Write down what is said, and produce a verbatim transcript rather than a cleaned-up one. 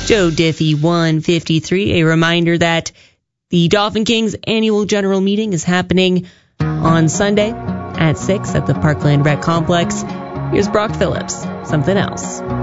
Joe Diffie, one fifty-three. A reminder that the Dolphin Kings annual general meeting is happening on Sunday at six at the Parkland Rec Complex. Here's Brock Phillips, Something Else.